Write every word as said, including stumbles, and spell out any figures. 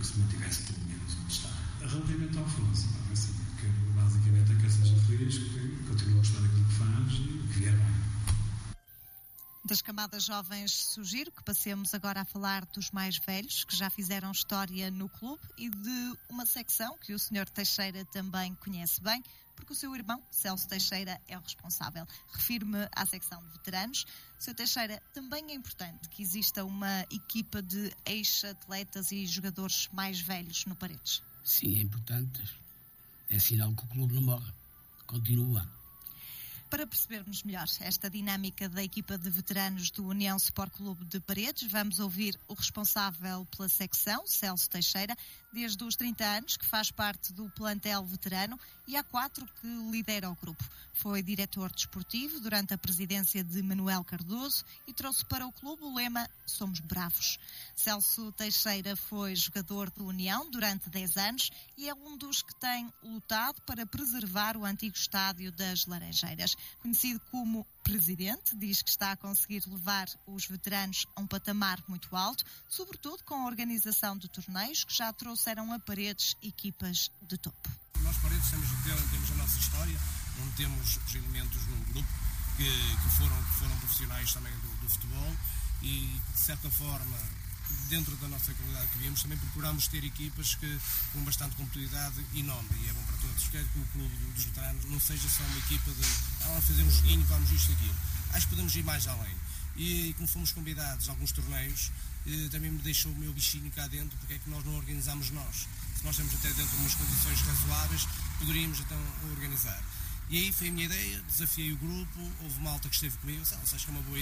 se mantivesse pelo menos onde está. Relativamente ao Afonso, assim, quero, basicamente é que ele seja feliz, que continue a gostar daquilo que faz e que vier bem. Das camadas jovens, sugiro que passemos agora a falar dos mais velhos, que já fizeram história no clube, e de uma secção que o senhor Teixeira também conhece bem, porque o seu irmão, Celso Teixeira, é o responsável. Refiro-me à secção de veteranos. senhor Teixeira, também é importante que exista uma equipa de ex-atletas e jogadores mais velhos no Paredes. Sim, é importante. É sinal que o clube não morre. Continua. Para percebermos melhor esta dinâmica da equipa de veteranos do União Sport Clube de Paredes, vamos ouvir o responsável pela secção, Celso Teixeira, desde os trinta anos, que faz parte do plantel veterano, e há quatro que lidera o grupo. Foi diretor desportivo durante a presidência de Manuel Cardoso e trouxe para o clube o lema Somos Bravos. Celso Teixeira foi jogador do União durante dez anos e é um dos que tem lutado para preservar o antigo estádio das Laranjeiras. Conhecido como presidente, diz que está a conseguir levar os veteranos a um patamar muito alto, sobretudo com a organização de torneios que já trouxeram a Paredes equipas de topo. Nós Paredes temos, temos a nossa história, onde temos os elementos no grupo que, que, foram, que foram profissionais também do, do futebol e, de certa forma, dentro da nossa qualidade que vimos, também procuramos ter equipas que, com bastante competitividade e nome, e é bom para todos. Quero que o clube dos veteranos não seja só uma equipa de ah, vamos fazer um joguinho, vamos isto e aquilo. Acho que podemos ir mais além. E, e como fomos convidados a alguns torneios, eh, também me deixou o meu bichinho cá dentro, porque é que nós não organizamos nós. Se nós estamos até dentro de umas condições razoáveis, poderíamos então organizar. E aí foi a minha ideia, desafiei o grupo, houve malta que esteve comigo, sabe, acho que é uma boa ideia.